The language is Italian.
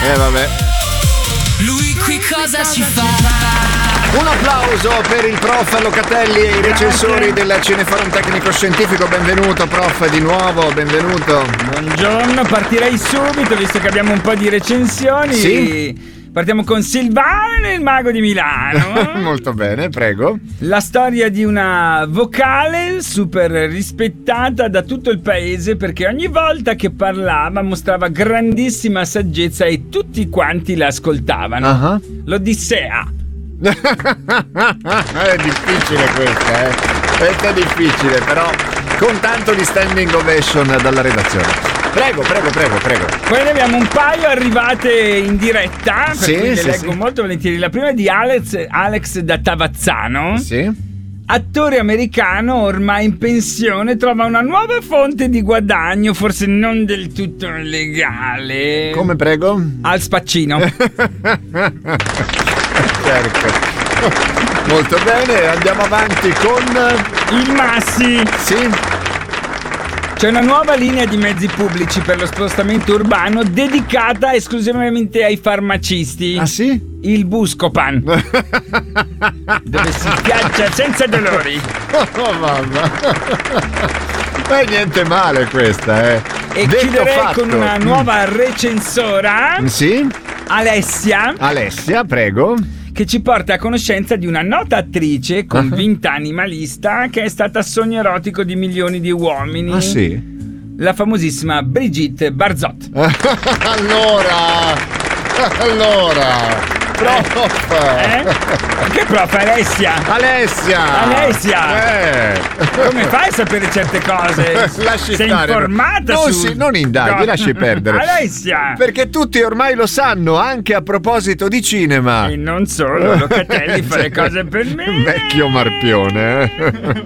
Vabbè. Lui qui cosa ci fa? Un applauso per il prof Locatelli e i recensori del Cineforum Tecnico Scientifico. Benvenuto prof, di nuovo, benvenuto. Buongiorno, partirei subito visto che abbiamo un po' di recensioni. Sì. Partiamo con Silvano, il mago di Milano. Molto bene, prego. La storia di una vocale super rispettata da tutto il paese, perché ogni volta che parlava mostrava grandissima saggezza e tutti quanti la ascoltavano. Uh-huh. L'Odissea. È difficile questa, Questa è difficile, però con tanto di standing ovation dalla redazione. Prego. Poi ne abbiamo un paio arrivate in diretta, per Sì, cui le sì, leggo sì. molto volentieri. La prima è di Alex da Tavazzano. Sì. Attore americano ormai in pensione trova una nuova fonte di guadagno, forse non del tutto legale. Come prego? Al Spaccino. Certo. Molto bene, andiamo avanti con Il Massi. Sì. C'è una nuova linea di mezzi pubblici per lo spostamento urbano dedicata esclusivamente ai farmacisti. Ah sì? Il Buscopan. Dove si viaggia senza dolori. Oh mamma. Ma è niente male questa, E Detto chiuderei fatto. con una nuova recensora, Sì? Alessia, prego. che ci porta a conoscenza di una nota attrice convinta animalista che è stata sogno erotico di milioni di uomini. Ah sì? La famosissima Brigitte Bardot. Allora prof. Che prof, Alessia? Come fai a sapere certe cose? Lasci Sei stare. informata Non indaghi, lasci perdere. Alessia! Perché tutti ormai lo sanno, anche a proposito di cinema. E non solo, Locatelli fa le cose per me. Vecchio marpione.